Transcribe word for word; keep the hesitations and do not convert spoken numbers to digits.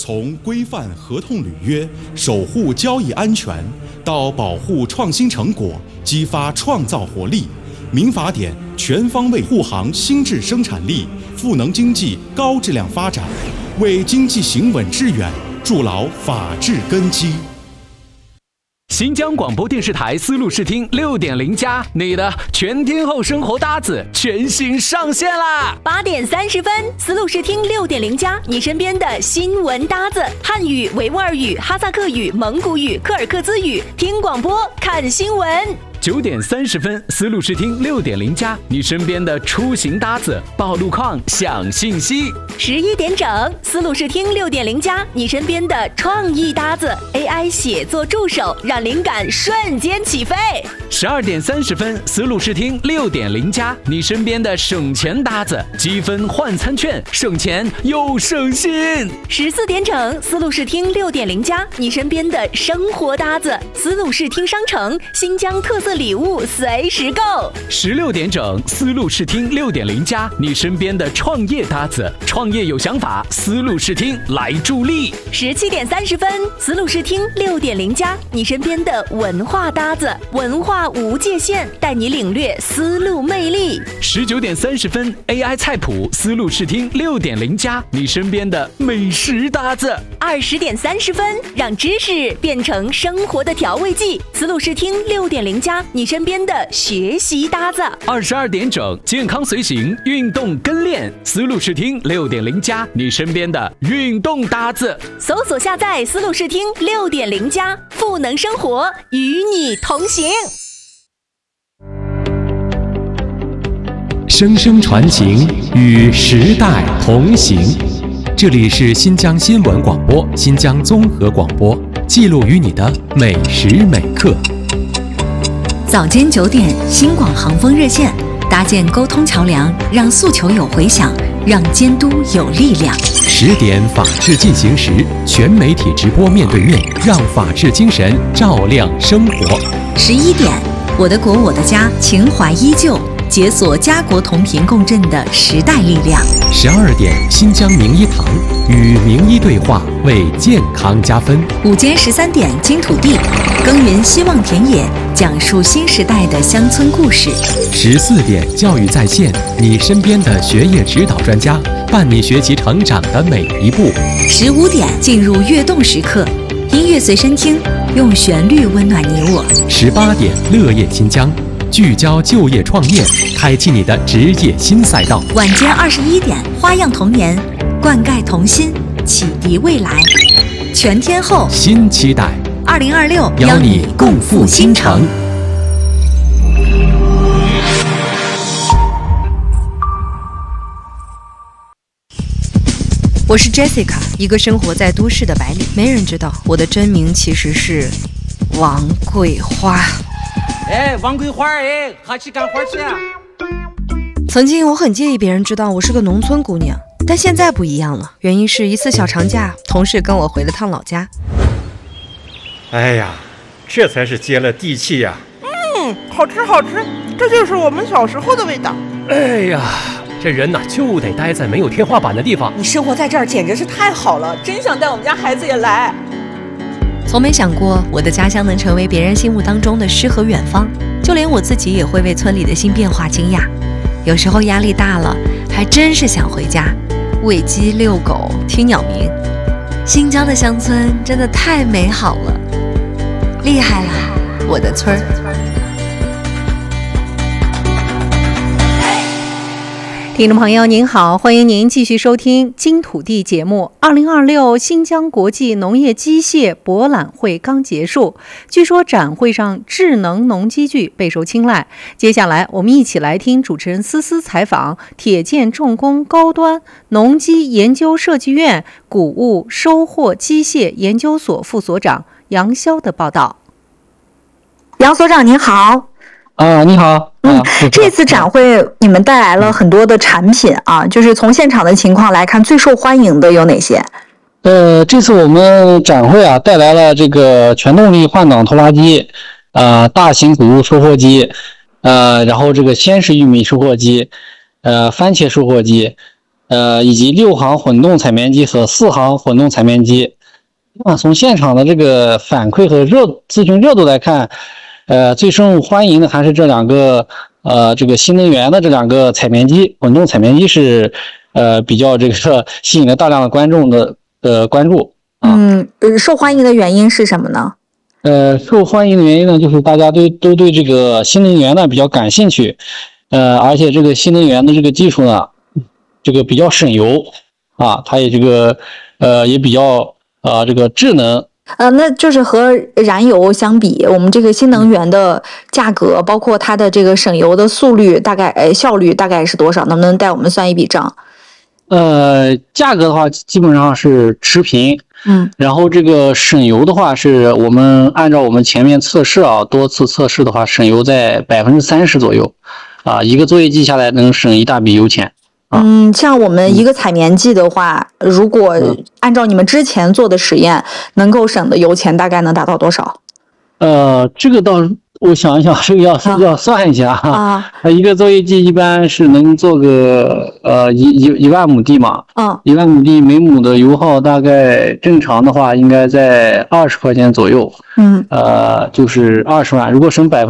从规范合同履约、守护交易安全，到保护创新成果、激发创造活力，民法典全方位护航新质生产力，赋能经济高质量发展，为经济行稳致远筑牢法治根基。 新疆广播电视台丝路视听六点零加，你的全天候生活搭子全新上线啦！ 八点三十分，丝路视听六点零加，你身边的新闻搭子，汉语、维吾尔语、哈萨克语、蒙古语、柯尔克孜语，听广播看新闻。 九点三十分，丝路视听六点零加，你身边的出行搭子，报路况、享信息。 十一点整，丝路视听六点零加，你身边的创意搭子 ，A I 写作助手，让灵感瞬间起飞。 十二点三十分，丝路视听六点零加，你身边的省钱搭子，积分换餐券，省钱又省心。 十四点整，丝路视听六点零加，你身边的生活搭子，丝路视听商城，新疆特色礼物随时购。 十六点整，丝路视听六点零加，你身边的创业搭子，创业有想法，丝路视听来助力。 十七点三十分，丝路视听六点零加，你身边的文化搭子，文化无界限，带你领略丝路魅力。 十九点三十分 ，A I 菜谱，丝路视听六点零加，你身边的美食搭子。 二十点三十分，让知识变成生活的调味剂，丝路视听六点零加，你身边的学习搭子。 二十二点整，健康随行，运动跟练，丝路视听六点零加，你身边的运动搭子。 搜索下载丝路视听六点零加，赋能生活，与你同行。 声声传情，与时代同行。这里是新疆新闻广播、新疆综合广播，记录与你的每时每刻。 早间九点，新广航风热线，搭建沟通桥梁，让诉求有回响，让监督有力量。 十点，法治进行时，全媒体直播面对面，让法治精神照亮生活。 十一点，我的国我的家，情怀依旧，解锁家国同频共振的时代力量。 十二点，新疆名医堂，与名医对话，为健康加分。 午间十三点，金土地，耕耘希望田野，讲述新时代的乡村故事。 十四点，教育在线，你身边的学业指导专家，伴你学习成长的每一步。 十五点，进入跃动时刻，音乐随身听，用旋律温暖你我。 十八点，乐业新疆，聚焦就业创业，开启你的职业新赛道。 晚间二十一点，花样童年，灌溉童心，启迪未来。全天候新期待， 二零二六邀你共赴新城。 我是 Jessica， 一个生活在都市的白领，没人知道我的真名其实是王桂花。 哎，王桂花，哎，还去干活去啊？ 曾经我很介意别人知道我是个农村姑娘，但现在不一样了。原因是一次小长假，同事跟我回了趟老家。 哎呀，这才是接了地气呀！ 嗯，好吃好吃，这就是我们小时候的味道。 哎呀，这人呐就得待在没有天花板的地方。 你生活在这儿简直是太好了，真想带我们家孩子也来。 从没想过我的家乡能成为别人心目当中的诗和远方，就连我自己也会为村里的新变化惊讶。有时候压力大了，还真是想回家，喂鸡、遛狗、听鸟鸣。新疆的乡村真的太美好了，厉害了，我的村儿！ 听众朋友您好，欢迎您继续收听金土地节目。二零二六新疆国际农业机械博览会刚结束，据说展会上智能农机具备受青睐。接下来我们一起来听主持人思思采访铁建重工高端农机研究设计院谷物收获机械研究所副所长杨潇的报道。 杨所长您好。 啊，你好。 嗯，这次展会你们带来了很多的产品啊，就是从现场的情况来看，最受欢迎的有哪些？ 呃，这次我们展会啊，带来了这个全动力换挡拖拉机，呃，大型谷物收获机，呃，然后这个鲜食玉米收获机，呃，番茄收获机， 呃，以及六行混动采棉机和四行混动采棉机。啊，从现场的这个反馈和热咨询热度来看，呃，最受欢迎的还是这两个呃这个新能源的这两个采棉机，混动采棉机是呃比较这个吸引了大量的观众的呃关注。啊、 嗯，受欢迎的原因是什么呢？ 呃，受欢迎的原因呢，就是大家都都对这个新能源呢比较感兴趣，呃，而且这个新能源的这个技术呢，这个比较省油啊，它也这个呃也比较啊、呃、这个智能。 呃，那就是和燃油相比，我们这个新能源的价格，包括它的这个省油的速率，大概呃效率大概是多少？能不能带我们算一笔账？ 呃，价格的话基本上是持平。 嗯， 然后这个省油的话，是我们按照我们前面测试啊，多次测试的话，省油在百分之三十左右，啊，一个作业季下来能省一大笔油钱。啊、 嗯，像我们一个采棉机的话，嗯、如果按照你们之前做的实验，能够省的油钱大概能达到多少？ 呃，这个倒我想一想，这个要、啊、要算一下啊。 一个作业季一般是能做个呃一一一万亩地嘛。 嗯。 一万亩地每亩的油耗大概正常的话应该在二十块钱左右。 嗯。 呃，就是二十万，如果省百分。